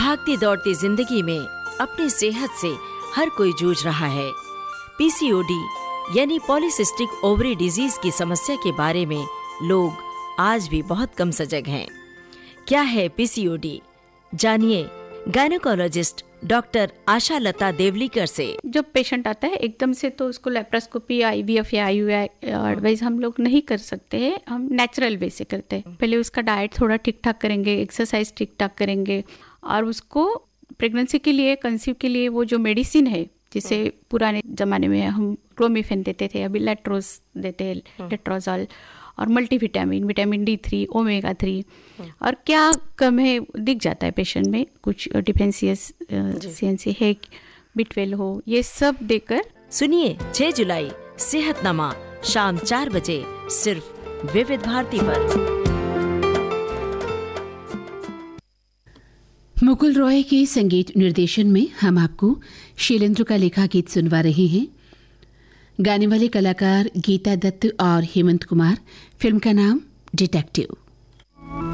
भागती दौड़ती जिंदगी में अपनी सेहत से हर कोई जूझ रहा है। पीसीओडी यानी पॉलीसिस्टिक ओवरी डिजीज की समस्या के बारे में लोग आज भी बहुत कम सजग हैं। क्या है पीसीओडी? जानिए गायनेकोलॉजिस्ट डॉक्टर आशा लता देवलीकर से। जब पेशेंट आता है एकदम से तो उसको लेप्रोस्कोपी, आईवीएफ या आईयूआई एडवाइस हम लोग नहीं कर सकते हैं, हम नेचुरल वे से करते हैं। पहले उसका डाइट थोड़ा ठीक ठाक करेंगे, एक्सरसाइज ठीक ठाक करेंगे और उसको प्रेगनेंसी के लिए, कंसीव के लिए वो जो मेडिसिन है, जिसे पुराने ज़माने में हम क्लोमिफेन देते थे, अभी लेट्रोज देते हैं, लेट्रोजॉल, और मल्टीविटामिन, विटामिन D3, ओमेगा 3, और क्या कम है दिख जाता है पेशेंट में, कुछ डिफेंशियंसी है, B12 हो, ये सब देकर। सुनिए 6 जुलाई सेहतनामा शाम 4 बजे सिर्फ विविध भारती पर। मुकुल रॉय के संगीत निर्देशन में हम आपको शैलेंद्र का लिखा गीत सुनवा रहे हैं। गाने वाले कलाकार गीता दत्त और हेमंत कुमार। फिल्म का नाम डिटेक्टिव।